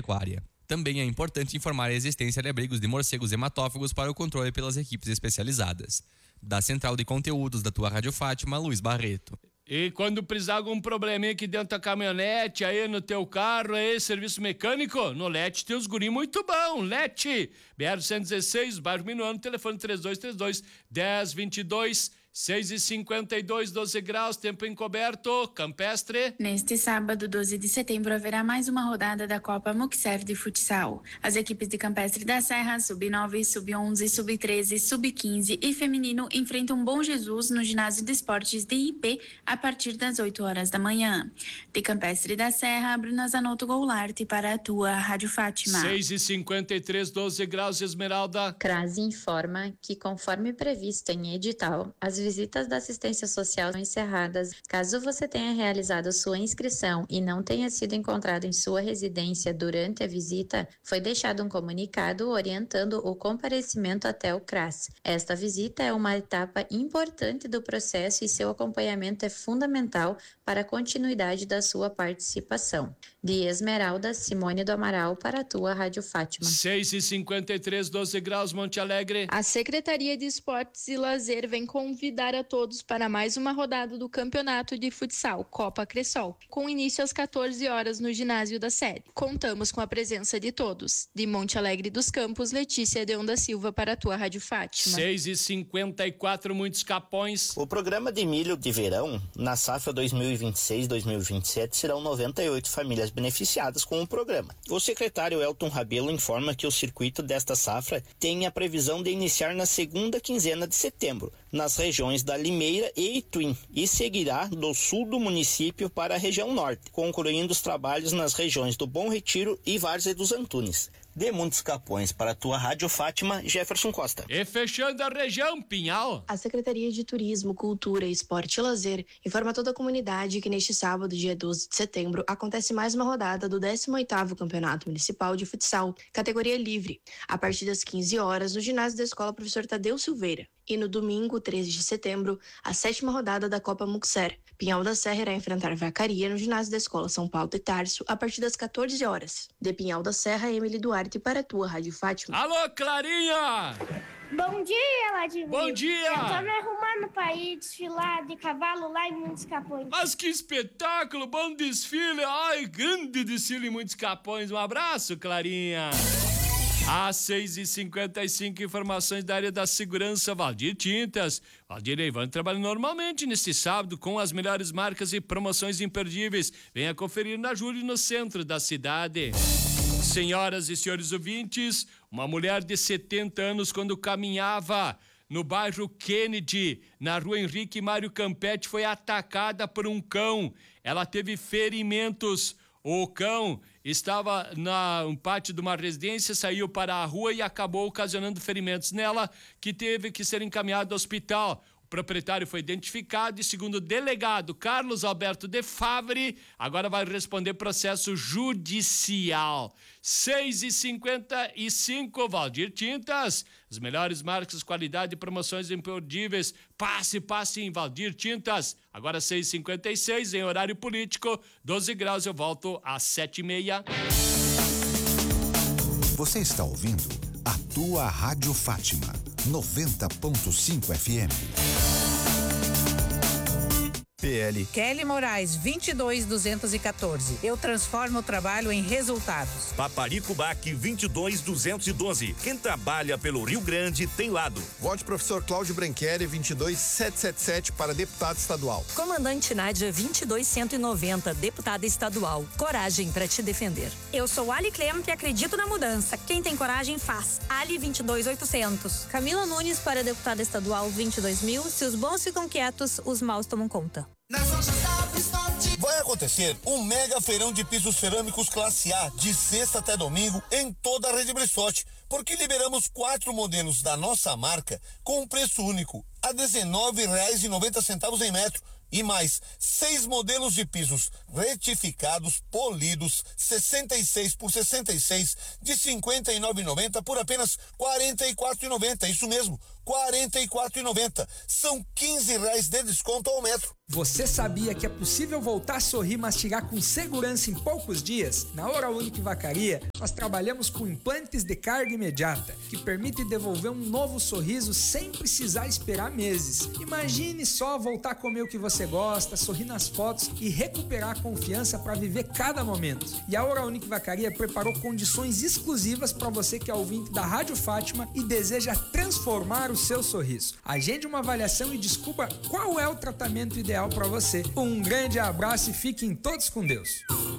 pecuária. Também é importante informar a existência de abrigos de morcegos hematófagos para o controle pelas equipes especializadas. Da Central de Conteúdos da tua Rádio Fátima, Luiz Barreto. E quando precisar algum probleminha aqui dentro da caminhonete, aí no teu carro, aí, serviço mecânico, no LET tem os guri muito bom. LET, BR-116, bairro Minuano, telefone 3232-1022, 6h52, 12 graus, tempo encoberto, campestre. Neste sábado, 12 de setembro, haverá mais uma rodada da Copa Muxer de Futsal. As equipes de Campestre da Serra, Sub-9, Sub-11, Sub-13, Sub-15 e Feminino enfrentam Bom Jesus no Ginásio de Esportes de IP a partir das 8 horas da manhã. De Campestre da Serra, Bruna Zanotto Goulart para a tua Rádio Fátima. 6h53, 12 graus, Esmeralda. CRAS informa que, conforme previsto em edital, as visitas da assistência social são encerradas. Caso você tenha realizado sua inscrição e não tenha sido encontrado em sua residência durante a visita, foi deixado um comunicado orientando o comparecimento até o CRAS. Esta visita é uma etapa importante do processo e seu acompanhamento é fundamental para a continuidade da sua participação. De Esmeralda, Simone do Amaral para a tua Rádio Fátima. 6h53, 12 graus, Monte Alegre. A Secretaria de Esportes e Lazer vem convidar a todos para mais uma rodada do Campeonato de Futsal Copa Cressol, com início às 14 horas no ginásio da sede. Contamos com a presença de todos. De Monte Alegre dos Campos, Letícia Deon da Silva para a tua Rádio Fátima. 6h54, muitos capões. O programa de milho de verão, na safra 2026-2027, serão 98 famílias beneficiadas com o programa. O secretário Elton Rabelo informa que o circuito desta safra tem a previsão de iniciar na segunda quinzena de setembro, nas regiões da Limeira e Ituim, e seguirá do sul do município para a região norte, concluindo os trabalhos nas regiões do Bom Retiro e Várzea dos Antunes. De Montes Capões para a tua Rádio Fátima, Jefferson Costa. E fechando a região, Pinhal. A Secretaria de Turismo, Cultura, Esporte e Lazer informa toda a comunidade que neste sábado, dia 12 de setembro, acontece mais uma rodada do 18º Campeonato Municipal de Futsal, categoria livre, a partir das 15 horas no ginásio da Escola Professor Tadeu Silveira. E no domingo, 13 de setembro, a 7ª rodada da Copa Muxer. Pinhal da Serra irá enfrentar Vacaria no ginásio da Escola São Paulo de Tarso a partir das 14 horas. De Pinhal da Serra, Emily Duarte para a tua Rádio Fátima. Alô, Clarinha! Bom dia, Vladimir. Bom dia! Eu tô me arrumando pra ir desfilar de cavalo lá em Montes Capões. Mas que espetáculo, bom desfile! Ai, grande desfile em Montes Capões. Um abraço, Clarinha! Às 6h55, informações da área da segurança, Valdir Tintas. Valdir e Ivan trabalham normalmente neste sábado com as melhores marcas e promoções imperdíveis. Venha conferir na Júlio, no centro da cidade. Senhoras e senhores ouvintes, uma mulher de 70 anos, quando caminhava no bairro Kennedy, na rua Henrique Mário Campetti, foi atacada por um cão. Ela teve ferimentos. O cão estava no pátio de uma residência, saiu para a rua e acabou ocasionando ferimentos nela, que teve que ser encaminhado ao hospital. O proprietário foi identificado e, segundo o delegado Carlos Alberto de Favre, agora vai responder processo judicial. 6h55, Valdir Tintas. As melhores marcas, qualidade e promoções imperdíveis. Passe em Valdir Tintas. Agora 6h56, em horário político, 12 graus, eu volto às 7h30. Você está ouvindo a tua Rádio Fátima, 90.5 FM. PL Kelly Moraes, 22214. Eu transformo o trabalho em resultados. Paparico Bac, 22212. Quem trabalha pelo Rio Grande tem lado. Vote professor Cláudio Branqueri, 22777 para deputado estadual. Comandante Nádia, 22190, deputada estadual. Coragem para te defender. Eu sou Ali Clem, que acredito na mudança. Quem tem coragem faz. Ali 22800. Camila Nunes para deputada estadual, 22.000. Se os bons ficam quietos, os maus tomam conta. Vai acontecer um mega feirão de pisos cerâmicos classe A de sexta até domingo em toda a rede Bressotti, porque liberamos 4 modelos da nossa marca com um preço único a R$ 19,90 em metro e mais 6 modelos de pisos retificados, polidos, 66 por 66 de R$ 59,90 por apenas R$ 44,90. Isso mesmo, R$ 44,90. São R$ 15 de desconto ao metro. Você sabia que é possível voltar a sorrir e mastigar com segurança em poucos dias? Na Oral Unique Vacaria, nós trabalhamos com implantes de carga imediata, que permitem devolver um novo sorriso sem precisar esperar meses. Imagine só voltar a comer o que você gosta, sorrir nas fotos e recuperar a confiança para viver cada momento. E a Oral Unique Vacaria preparou condições exclusivas para você que é ouvinte da Rádio Fátima e deseja transformar o seu sorriso. Agende uma avaliação e descubra qual é o tratamento ideal para você. Um grande abraço e fiquem todos com Deus.